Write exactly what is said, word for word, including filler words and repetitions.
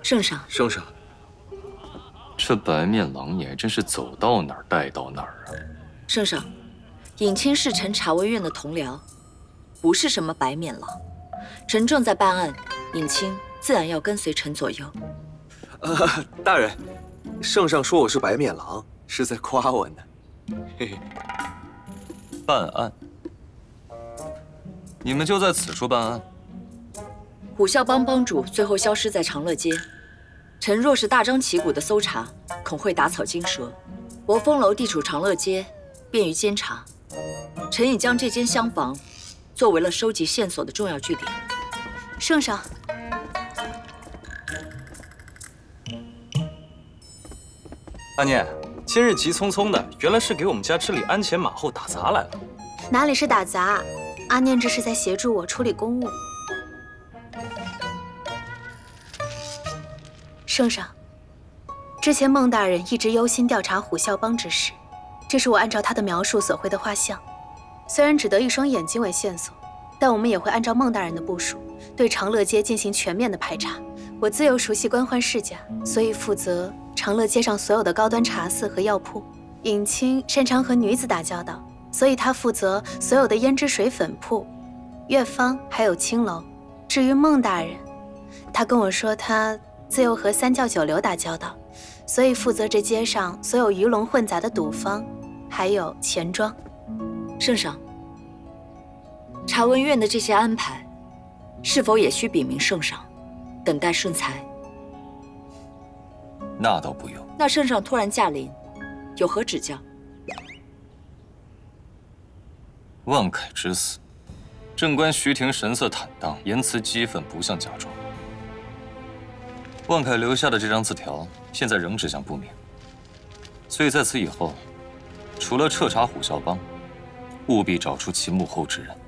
圣上， 圣上， 这白面狼，你还真是走到哪儿带到哪儿啊！ 圣上，尹清是臣察文院的同僚，不是什么白面狼。臣正在办案，尹清自然要跟随臣左右。 呃，大人，圣上说我是白面狼，是在夸我呢。嘿嘿。 办案？你们就在此处办案？ 虎啸帮帮主最后消失在长乐街，臣若是大张旗鼓的搜查，恐会打草惊蛇。博风楼地处长乐街，便于监察。臣已将这间厢房作为了收集线索的重要据点。 圣上， 阿念，今日急匆匆的，原来是给我们家治理鞍前马后打杂来了。 哪里是打杂？阿念这是在协助我处理公务。圣上，之前孟大人一直忧心调查虎啸帮之事，这是我按照他的描述所绘的画像。虽然只得一双眼睛为线索，但我们也会按照孟大人的部署，对长乐街进行全面的排查。我自幼熟悉官宦世家，所以负责长乐街上所有的高端茶肆和药铺。尹清擅长和女子打交道，所以他负责所有的胭脂水粉铺、月坊还有青楼。至于孟大人，他跟我说他自幼和三教九流打交道，所以负责这街上所有鱼龙混杂的赌坊，还有钱庄。 圣上，察文院的这些安排，是否也需禀明圣上，等待顺才？ 那倒不用。 那圣上突然驾临，有何指教？ 万凯之死，正官徐廷神色坦荡，言辞激愤，不像假装。万凯留下的这张字条，现在仍指向不明，所以在此以后，除了彻查虎啸帮，务必找出其幕后之人。